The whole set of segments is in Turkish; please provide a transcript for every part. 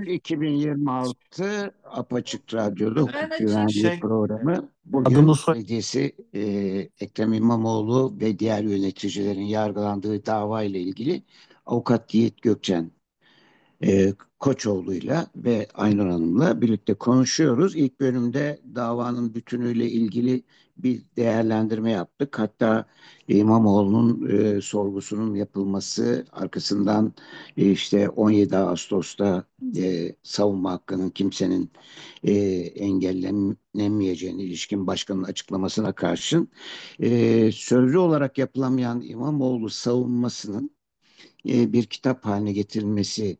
Eylül 2026 Apaçık Radyo'da hukuk güvenliği Şey, programı. adını Bugün soy. belediyesi Ekrem İmamoğlu ve diğer yöneticilerin yargılandığı dava ile ilgili avukat Yiğit Gökçen Koçoğlu'yla ve Aynur Hanım'la birlikte konuşuyoruz. İlk bölümde davanın bütünüyle ilgili bir değerlendirme yaptık. Hatta İmamoğlu'nun sorgusunun yapılması arkasından işte 17 Ağustos'ta savunma hakkının kimsenin engellenemeyeceğine ilişkin başkanın açıklamasına karşın sözlü olarak yapılamayan İmamoğlu savunmasının bir kitap haline getirilmesi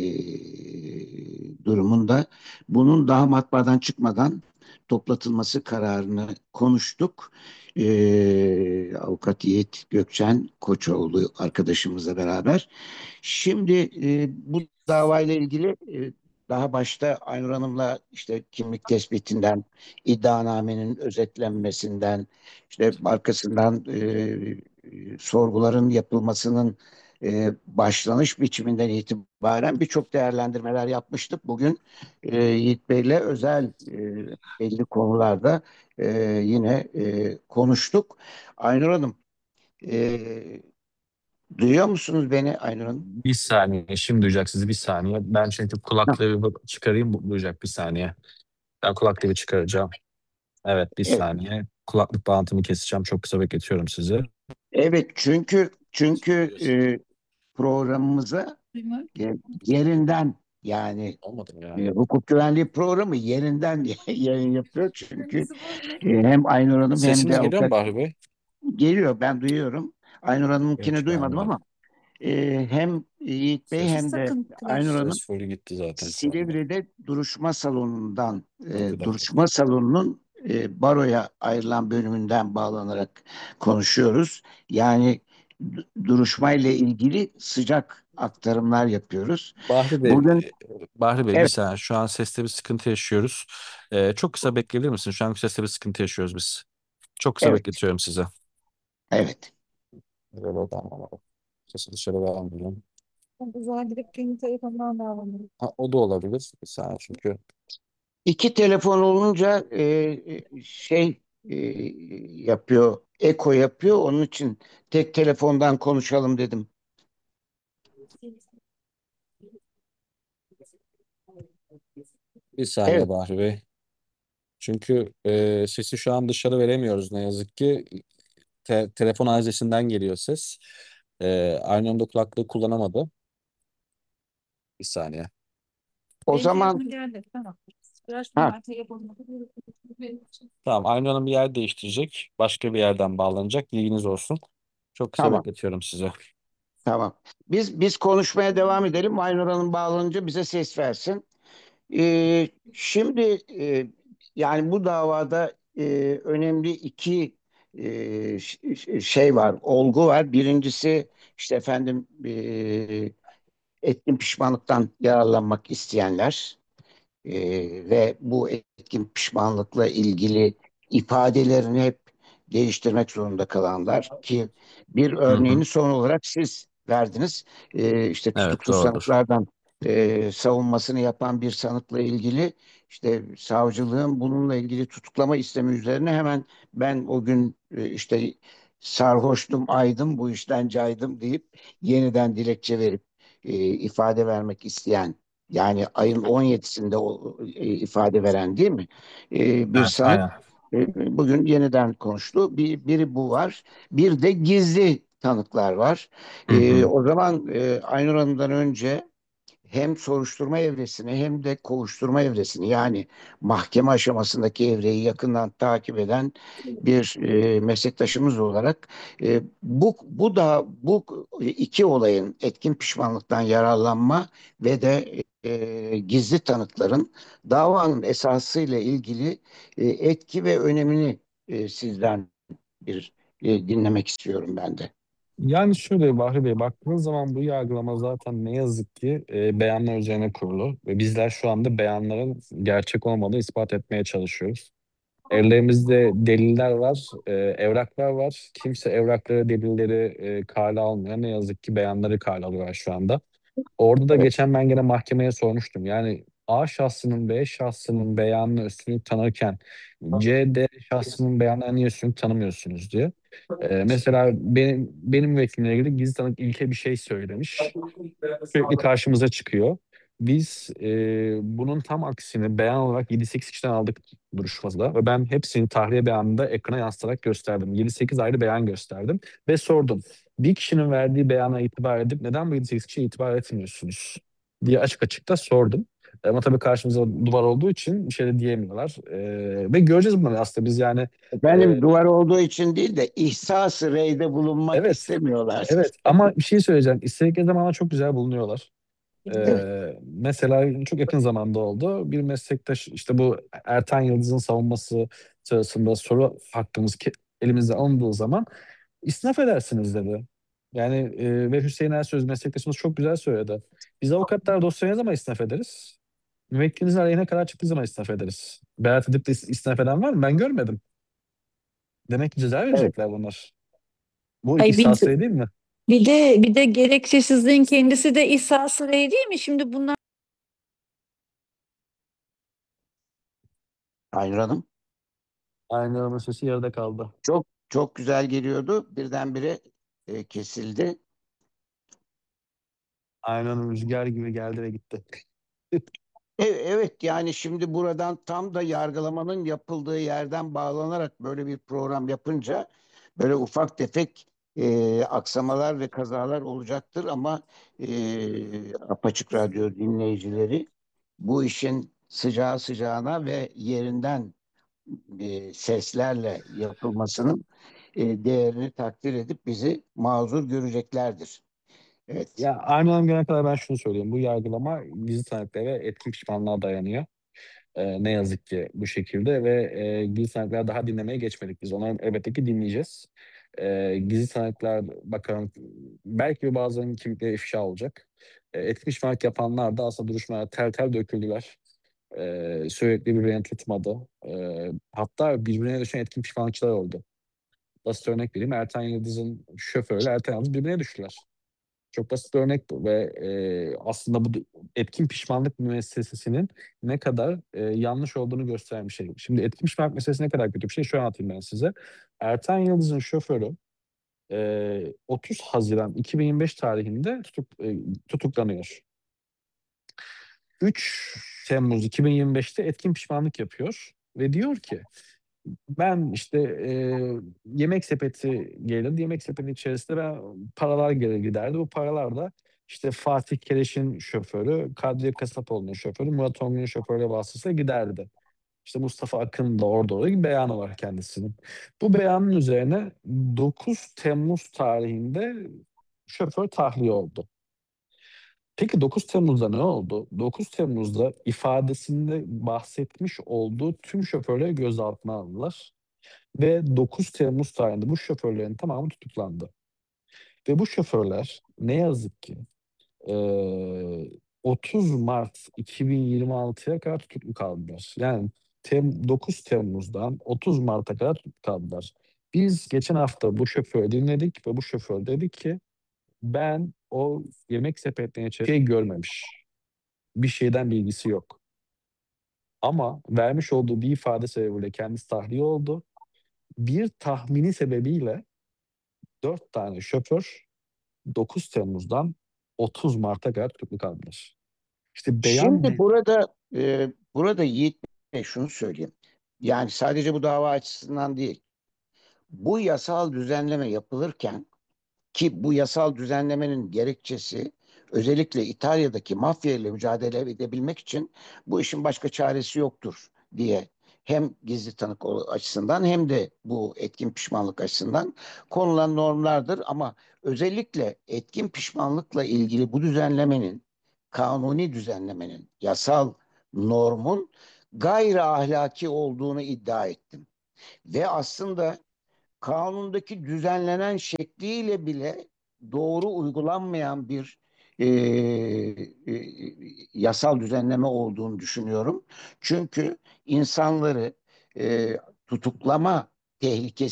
durumunda bunun daha matbaadan çıkmadan toplatılması kararını konuştuk. Avukat Yiğit Gökçen Koçoğlu arkadaşımızla beraber. Şimdi bu davayla ilgili daha başta Aynur Hanım'la işte kimlik tespitinden, iddianamenin özetlenmesinden, işte arkasından sorguların yapılmasının başlanış biçiminden itibaren birçok değerlendirmeler yapmıştık. Bugün Yiğit Bey'le özel belli konularda yine konuştuk. Aynur Hanım, e, duyuyor musunuz beni Aynur Hanım? Bir saniye. Şimdi duyacaksınız bir saniye. Ben çünkü Ha, kulaklığı çıkarayım. Bu duyacak bir saniye. Ben kulaklığı çıkaracağım. Evet, bir evet. saniye. Kulaklık bağlantımı keseceğim. Çok kısa bekletiyorum sizi. Evet, çünkü programımıza yerinden yani Olmadı mı yani? hukuk güvenliği programı yerinden yayın yapıyor. Çünkü hem Aynur Hanım hem de Sesimiz geliyor mu avukat Bahri Bey? geliyor, ben duyuyorum. Aynur Yok, Hanım'ınkini duymadım gelmedi. ama hem Yiğit Bey Ses, hem de Aynur Hanım ses full gitti zaten şu anda. Silivri'de duruşma salonundan Dur bir dakika. duruşma salonunun baroya ayrılan bölümünden bağlanarak konuşuyoruz. Yani duruşma ile ilgili sıcak aktarımlar yapıyoruz. Bahri Bey, Bugün Bahri Bey bir evet, saniye. Şu an seste bir sıkıntı yaşıyoruz. Çok kısa bekleyebilir misin? Şu an seste bir sıkıntı yaşıyoruz biz. Çok kısa evet, bekletiyorum size. evet. Böyle tamam. Sesi dışarı vermiyorum. O zaman direkt kendi telefonundan bağlanıyor. Ha, o da olabilir. Bir saniye çünkü. İki telefon olunca e, yapıyor, eko yapıyor. Onun için tek telefondan konuşalım dedim. Bir Evet, saniye Bahri Bey. Çünkü sesi şu an dışarı veremiyoruz ne yazık ki. Telefon haznesinden geliyor ses. Aynı anda kulaklığı kullanamadı. Bir saniye. o Benim zaman telefonum geldi. Tamam. Biraz ha, ben telefonumu benim için. Tamam, Aynı Hanım bir yer değiştirecek. Başka bir yerden bağlanacak. Bilginiz olsun. Çok kısa tamam. bekletiyorum size. Tamam. Biz konuşmaya devam edelim. Aynur Hanım bağlanınca bize ses versin. Şimdi yani bu davada önemli iki şey var, olgu var. Birincisi işte efendim etkin pişmanlıktan yararlanmak isteyenler. Ve bu etkin pişmanlıkla ilgili ifadelerini hep değiştirmek zorunda kalanlar ki bir Hı hı. örneğini son olarak siz verdiniz. İşte Evet, tutuksuz doğrudur. sanıklardan savunmasını yapan bir sanıkla ilgili işte savcılığın bununla ilgili tutuklama istemi üzerine hemen ben o gün işte sarhoştum, aydım, bu işten caydım deyip yeniden dilekçe verip ifade vermek isteyen yani ayın 17'sinde ifade veren değil mi? Bir Evet, sanık aynen. bugün yeniden konuştu. Biri bu var. Bir de gizli tanıklar var. Hı hı. O zaman Aynur Hanım'dan önce hem soruşturma evresini hem de kovuşturma evresini yani mahkeme aşamasındaki evreyi yakından takip eden bir meslektaşımız olarak bu iki olayın etkin pişmanlıktan yararlanma ve de gizli tanıkların davanın esasıyla ilgili etki ve önemini sizden bir dinlemek istiyorum ben de. Yani şöyle Bahri Bey, baktığınız zaman bu yargılama zaten ne yazık ki beyanlar üzerine kurulu ve bizler şu anda beyanların gerçek olmadığını ispat etmeye çalışıyoruz. Ellerimizde deliller var, evraklar var. Kimse evrakları, delilleri kale almıyor. Ne yazık ki beyanları kale alıyor şu anda. Orada da Evet. geçen ben gene mahkemeye sormuştum. Yani A şahsının B şahsının beyanına üstünlük tanırken C, D şahsının beyanına niye üstünlük tanımıyorsunuz diye. Mesela benim vekilimle ilgili gizli tanık ilke bir şey söylemiş. Sürekli karşımıza çıkıyor. Biz bunun tam aksini beyan olarak 7-8 kişiden aldık duruşmada ve ben hepsini tahliye beyanında ekrana yansıtarak gösterdim. 7-8 ayrı beyan gösterdim ve sordum. Bir kişinin verdiği beyana itibar edip neden bu 7-8 kişiye itibar etmiyorsunuz diye açık açık da sordum. Ama tabii karşımızda duvar olduğu için bir şey de diyemiyorlar. Ve göreceğiz bunları aslında biz yani. e, Benim duvar olduğu için değil de ihsas-ı reyde bulunmak evet, istemiyorlar. evet ama bir şey söyleyeceğim. İstedikleri zaman çok güzel bulunuyorlar. Evet, Mesela çok yakın zamanda oldu. Bir meslektaş işte bu Ertan Yıldız'ın savunması sırasında soru hakkımız elimizde alındığı zaman istinaf edersiniz dedi. Yani ve Hüseyin Ersöz meslektaşımız çok güzel söyledi. Biz avukatlar dosyaya ne zaman istinaf ederiz? Müvekkilinizin aleyhine karar çıktığı zaman istinaf ederiz. Beraat edip de istinaf eden var mı? Ben görmedim. Demek ki ceza evet. verecekler bunlar. Bu Ay bir, ihsas değil mi? bir de gerekçesizliğin kendisi de ihsas değil mi? Şimdi bunlar Aynur Hanım. Aynı anda sesi yarıda kaldı. Çok çok güzel geliyordu. Birdenbire kesildi. Aynen rüzgar gibi geldi ve gitti. Evet, yani şimdi buradan tam da yargılamanın yapıldığı yerden bağlanarak böyle bir program yapınca böyle ufak tefek aksamalar ve kazalar olacaktır ama Apaçık Radyo dinleyicileri bu işin sıcağı sıcağına ve yerinden seslerle yapılmasının değerini takdir edip bizi mazur göreceklerdir. Evet. Ya Armağan Hanım gelene kadar ben şunu söyleyeyim. Bu yargılama gizli tanıklara ve etkin pişmanlığa dayanıyor. Ne yazık ki bu şekilde ve gizli tanıklar daha dinlemeye geçmedik biz. Onları elbette ki dinleyeceğiz. Gizli tanıklar bakalım belki bazılarının kimlikleri ifşa olacak. Etkin pişmanlık yapanlar da aslında duruşmaya tel tel döküldüler. Sürekli birbirini tutmadı. Hatta birbirine düşen etkin pişmanlıkçılar oldu. Basit örnek vereyim. Ertan Yıldız'ın şoförüyle Ertan Yıldız birbirine düştüler. Çok basit bir örnek bu ve aslında bu etkin pişmanlık müessesesinin ne kadar yanlış olduğunu gösteren bir şey. Şimdi etkin pişmanlık meselesi ne kadar kötü bir şey şu anlatayım ben size. Ertan Yıldız'ın şoförü 30 Haziran 2025 tarihinde tutuklanıyor. 3 Temmuz 2025'te etkin pişmanlık yapıyor ve diyor ki ben işte yemek sepeti gelirdi. Yemek sepeti içerisinde ben paralar gelir giderdi. Bu paralar da işte Fatih Keleş'in şoförü, Kadriye Kasapoğlu'nun şoförü, Murat Ongun'un şoförüyle vasıtasıyla giderdi. İşte Mustafa Akın da orada bir beyanı var kendisinin. Bu beyanın üzerine 9 Temmuz tarihinde şoför tahliye oldu. Peki 9 Temmuz'da ne oldu? 9 Temmuz'da ifadesinde bahsetmiş olduğu tüm şoförleri gözaltına aldılar. Ve 9 Temmuz tarihinde bu şoförlerin tamamı tutuklandı. Ve bu şoförler ne yazık ki eee, 30 Mart 2026'ya kadar tutuklu kaldılar. Yani 9 Temmuz'dan 30 Mart'a kadar tutuklu kaldılar. Biz geçen hafta bu şoförü dinledik ve bu şoför dedi ki ben o yemek sepetlerine şey görmemiş. Bir şeyden bilgisi yok. Ama vermiş olduğu bir ifade sebebiyle kendisi tahliye oldu. Bir tahmini sebebiyle 4 tane şoför 9 Temmuz'dan 30 Mart'a kadar tutuklu kaldılar. İşte beyan Şimdi burada Yiğit Bey şunu söyleyeyim. Yani sadece bu dava açısından değil. Bu yasal düzenleme yapılırken ki bu yasal düzenlemenin gerekçesi özellikle İtalya'daki mafya ile mücadele edebilmek için bu işin başka çaresi yoktur diye hem gizli tanık açısından hem de bu etkin pişmanlık açısından konulan normlardır ama özellikle etkin pişmanlıkla ilgili bu düzenlemenin kanuni düzenlemenin yasal normun gayri ahlaki olduğunu iddia ettim. Ve aslında kanundaki düzenlenen şekliyle bile doğru uygulanmayan bir e, yasal düzenleme olduğunu düşünüyorum. Çünkü insanları tutuklama tehlikesi